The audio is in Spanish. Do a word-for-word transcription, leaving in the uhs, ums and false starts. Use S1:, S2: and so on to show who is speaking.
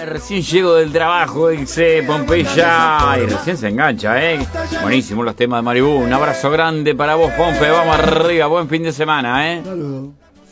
S1: Recién llego del trabajo, dice Pompeya. Y recién se engancha, ¿eh? Buenísimo los temas de Maribú. Un abrazo grande para vos, Pompe. Vamos arriba. Buen fin de semana, ¿eh?
S2: Saludos.